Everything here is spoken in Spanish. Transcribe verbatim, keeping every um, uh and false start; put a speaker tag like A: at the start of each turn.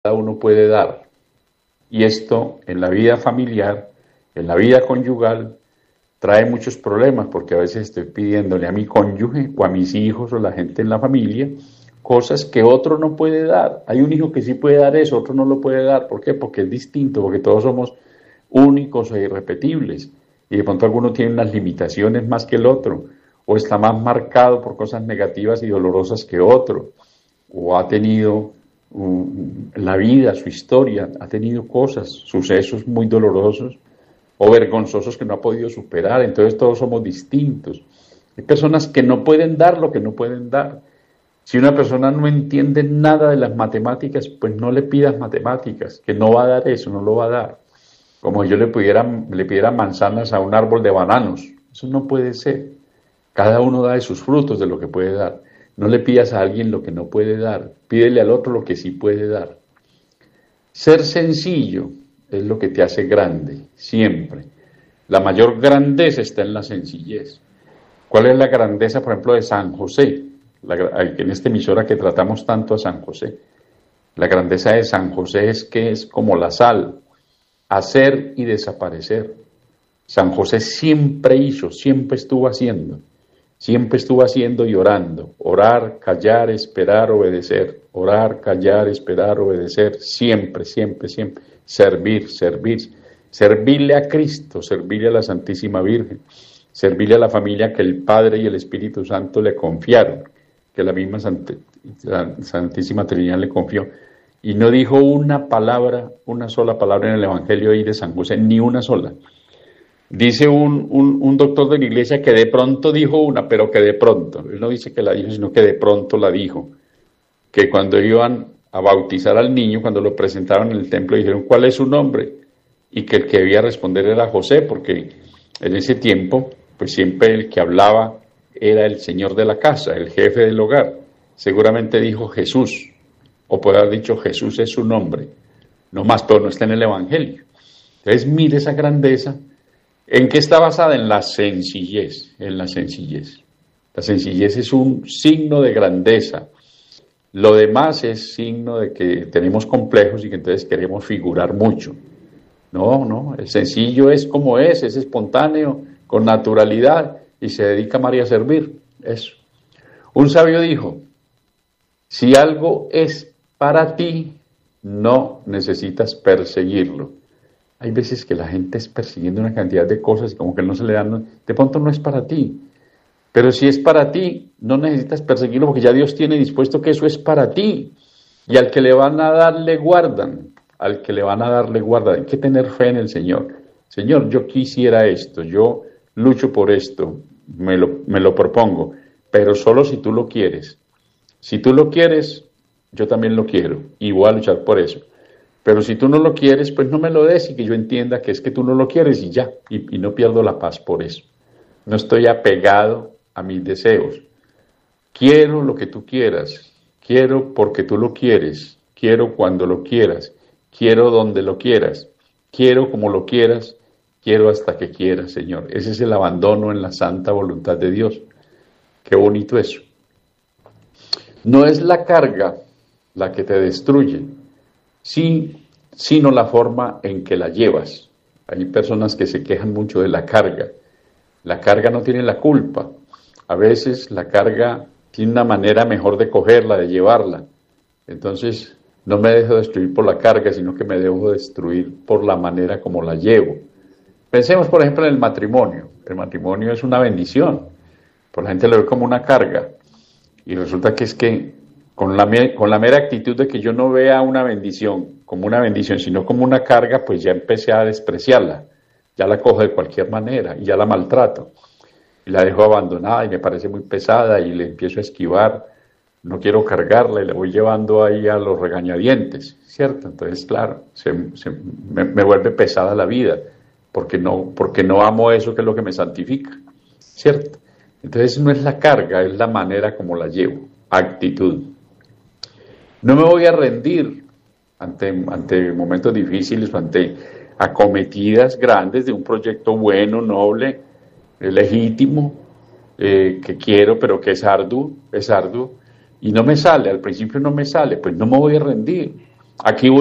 A: cada uno puede dar. Y esto en la vida familiar, en la vida conyugal, trae muchos problemas porque a veces estoy pidiéndole a mi cónyuge o a mis hijos o a la gente en la familia cosas que otro no puede dar. Hay un hijo que sí puede dar eso, otro no lo puede dar. ¿Por qué? Porque es distinto, porque todos somos únicos e irrepetibles. Y de pronto alguno tiene unas limitaciones más que el otro, o está más marcado por cosas negativas y dolorosas que otro, o ha tenido um, la vida, su historia, ha tenido cosas, sucesos muy dolorosos o vergonzosos que no ha podido superar. Entonces todos somos distintos. Hay personas que no pueden dar lo que no pueden dar. Si una persona no entiende nada de las matemáticas, pues no le pidas matemáticas, que no va a dar eso, no lo va a dar. Como yo le pudiera, le pidiera manzanas a un árbol de bananos. Eso no puede ser. Cada uno da de sus frutos, de lo que puede dar. No le pidas a alguien lo que no puede dar. Pídele al otro lo que sí puede dar. Ser sencillo es lo que te hace grande, siempre. La mayor grandeza está en la sencillez. ¿Cuál es la grandeza, por ejemplo, de San José? La, en esta emisora que tratamos tanto a San José. La grandeza de San José es que es como la sal, hacer y desaparecer. San José siempre hizo, siempre estuvo haciendo, siempre estuvo haciendo y orando. Orar, callar, esperar, obedecer. Orar, callar, esperar, obedecer. Siempre, siempre, siempre. Servir, servir. Servirle a Cristo, servirle a la Santísima Virgen. Servirle a la familia que el Padre y el Espíritu Santo le confiaron, que la misma Sant- Santísima Trinidad le confió. Y no dijo una palabra, una sola palabra en el Evangelio ahí de San José, ni una sola. Dice un, un, un doctor de la iglesia que de pronto dijo una, pero que de pronto. Él no dice que la dijo, sino que de pronto la dijo. Que cuando iban a bautizar al niño, cuando lo presentaron en el templo, dijeron, ¿cuál es su nombre? Y que el que debía responder era José, porque en ese tiempo, pues siempre el que hablaba era el señor de la casa, el jefe del hogar. Seguramente dijo Jesús, o puede haber dicho Jesús es su nombre, no más, pero no está en el Evangelio. Entonces mire esa grandeza. ¿En qué está basada? En la sencillez, en la sencillez. La sencillez es un signo de grandeza. Lo demás es signo de que tenemos complejos y que entonces queremos figurar mucho. No, no, el sencillo es como es, es espontáneo, con naturalidad, y se dedica María a servir. Eso. Un sabio dijo, si algo es para ti, no necesitas perseguirlo. Hay veces que la gente es persiguiendo una cantidad de cosas y como que no se le dan, de pronto no es para ti. Pero si es para ti, no necesitas perseguirlo porque ya Dios tiene dispuesto que eso es para ti. Y al que le van a dar, le guardan. Al que le van a dar, le guardan. Hay que tener fe en el Señor. Señor, yo quisiera esto, yo lucho por esto, me lo, me lo propongo, pero solo si tú lo quieres. Si tú lo quieres, yo también lo quiero y voy a luchar por eso. Pero si tú no lo quieres, pues no me lo des y que yo entienda que es que tú no lo quieres y ya, y, y no pierdo la paz por eso. No estoy apegado a mis deseos. Quiero lo que tú quieras, quiero porque tú lo quieres, quiero cuando lo quieras, quiero donde lo quieras, quiero como lo quieras, quiero hasta que quieras, Señor. Ese es el abandono en la santa voluntad de Dios. Qué bonito eso. No es la carga la que te destruye, sí, sino la forma en que la llevas. Hay personas que se quejan mucho de la carga. La carga no tiene la culpa. A veces la carga tiene una manera mejor de cogerla, de llevarla. Entonces, no me dejo destruir por la carga, sino que me dejo destruir por la manera como la llevo. Pensemos, por ejemplo, en el matrimonio. El matrimonio es una bendición. Por la gente lo ve como una carga. Y resulta que es que con la, con la mera actitud de que yo no vea una bendición como una bendición, sino como una carga, pues ya empecé a despreciarla. Ya la cojo de cualquier manera y ya la maltrato. Y la dejo abandonada y me parece muy pesada y le empiezo a esquivar. No quiero cargarla y la voy llevando ahí a los regañadientes, ¿cierto? Entonces, claro, se, se, me, me vuelve pesada la vida porque no, porque no amo eso que es lo que me santifica, ¿cierto? Entonces no es la carga, es la manera como la llevo, actitud. No me voy a rendir ante, ante momentos difíciles, ante acometidas grandes de un proyecto bueno, noble, eh, legítimo, eh, que quiero, pero que es arduo, es arduo, y no me sale, al principio no me sale, pues no me voy a rendir. Aquí